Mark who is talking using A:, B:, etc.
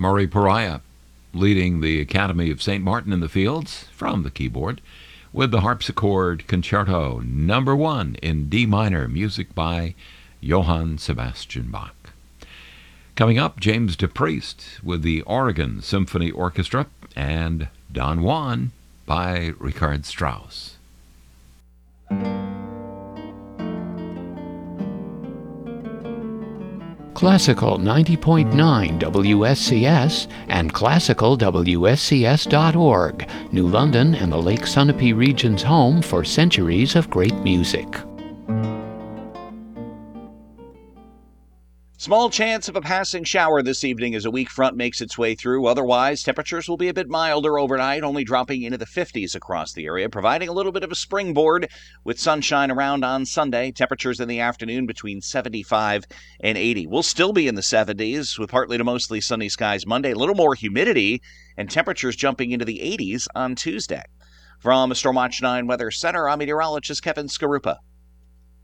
A: Murray Pariah leading the Academy of St. Martin in the Fields from the keyboard with the harpsichord Concerto Number 1 in D minor, music by Johann Sebastian Bach. Coming up, James DePriest with the Oregon Symphony Orchestra and Don Juan by Richard Strauss.
B: Classical 90.9 WSCS and classicalwscs.org, New London and the Lake Sunapee region's home for centuries of great music.
C: Small chance of a passing shower this evening as a weak front makes its way through. Otherwise, temperatures will be a bit milder overnight, only dropping into the 50s across the area, providing a little bit of a springboard with sunshine around on Sunday. Temperatures in the afternoon between 75 and 80. We'll still be in the 70s with partly to mostly sunny skies Monday. A little more humidity and temperatures jumping into the 80s on Tuesday. From Stormwatch 9 Weather Center, I'm meteorologist Kevin Skarupa.